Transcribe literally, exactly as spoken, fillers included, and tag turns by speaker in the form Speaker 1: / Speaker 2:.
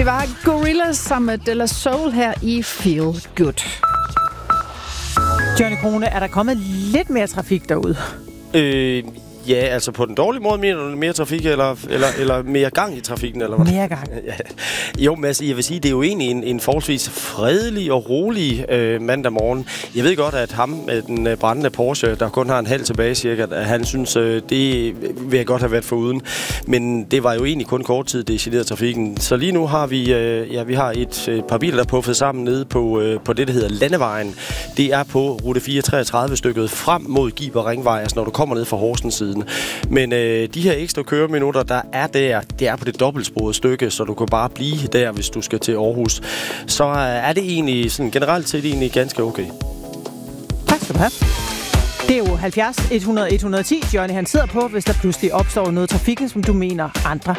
Speaker 1: Det var Gorillaz sammen med De La Soul her i Feel Good.
Speaker 2: Johnny Krone, er der kommet lidt mere trafik derude?
Speaker 3: Øh, ja, altså på den dårlige måde, mener du mere trafik, eller, eller, eller mere gang i trafikken? Eller hvad?
Speaker 2: Mere gang.
Speaker 3: Ja. Jo, men altså, jeg vil sige, det er jo egentlig en, en forholdsvis fredelig og rolig øh, mandag morgen. Jeg ved godt, at ham med den øh, brændende Porsche, der kun har en halv tilbage cirka, at han synes, øh, det vil jeg godt have været foruden. Men det var jo egentlig kun kort tid, det generede trafikken. Så lige nu har vi, øh, ja, vi har et øh, par biler, der er puffet sammen nede på, øh, på det, der hedder Landevejen. Det er på rute fire treogtredive stykket frem mod Giber Ringvej, altså når du kommer ned fra Horsens side. Men øh, de her ekstra køreminutter, der er der, det er på det dobbeltsporede stykke, så du kan bare blive der, hvis du skal til Aarhus. Så øh, er det egentlig sådan generelt set egentlig ganske okay.
Speaker 2: Tak skal du have. Det er jo halvfjerds et hundrede et hundrede og ti, Johnny han sidder på, hvis der pludselig opstår noget trafikken, som du mener andre